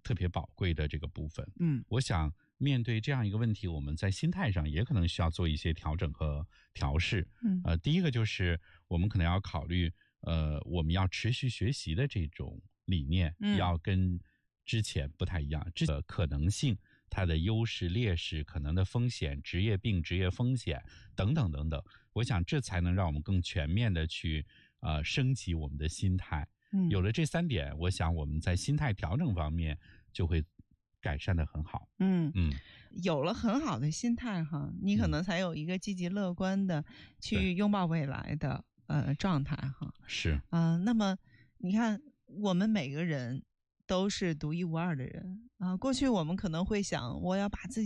特别宝贵的这个部分。我想面对这样一个问题，我们在心态上也可能需要做一些调整和调试。第一个就是我们可能要考虑，我们要持续学习的这种理念，要跟之前不太一样。这个可能性，它的优势、劣势、可能的风险、职业病、职业风险等等等等，我想这才能让我们更全面的去升级我们的心态。有了这3点，我想我们在心态调整方面就会改善得很好。 有了很好的心态哈，你可能才有一个积极乐观的去拥抱未来的状态哈。 是那么你看，我们每个人都是独一无二的人啊。过去我们可能会想，我要把自己